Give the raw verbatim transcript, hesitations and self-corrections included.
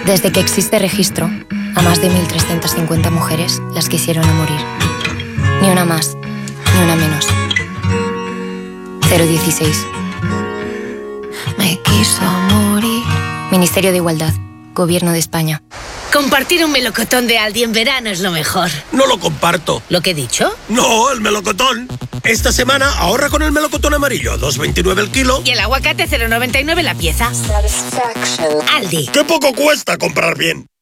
Desde que existe registro, a más de mil trescientas cincuenta mujeres las quisieron a morir. Ni una más, ni una menos. cero dieciséis. Me quiso morir. Ministerio de Igualdad, Gobierno de España. Compartir un melocotón de Aldi en verano es lo mejor. No lo comparto. ¿Lo que he dicho? No, el melocotón. Esta semana ahorra con el melocotón amarillo, dos veintinueve el kilo. Y el aguacate cero noventa y nueve la pieza. Aldi. ¡Qué poco cuesta comprar bien!